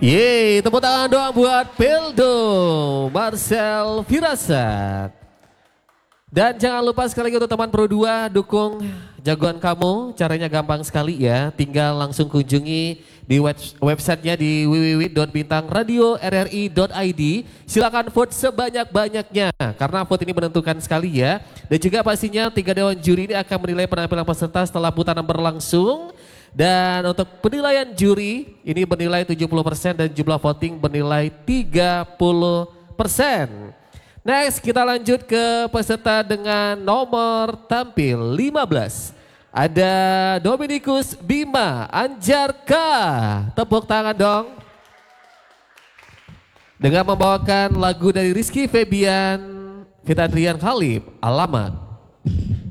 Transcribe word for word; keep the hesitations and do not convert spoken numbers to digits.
Yeay, tepuk tangan doang buat Peldo, Marcel Firasat. Dan jangan lupa sekali lagi untuk teman Pro dua dukung jagoan kamu. Caranya gampang sekali ya, tinggal langsung kunjungi di web, websitenya di w w w dot bintang radio r r i dot i d. Silakan vote sebanyak-banyaknya karena vote ini menentukan sekali ya. Dan juga pastinya tiga dewan juri ini akan menilai penampilan peserta setelah putaran berlangsung. Dan untuk penilaian juri ini bernilai tujuh puluh persen dan jumlah voting bernilai tiga puluh persen. Next kita lanjut ke peserta dengan nomor tampil lima belas. Ada Dominikus Bima Anjarka. Tepuk tangan dong. Dengan membawakan lagu dari Rizky Febian, Fitadrian Khalib, Alamat.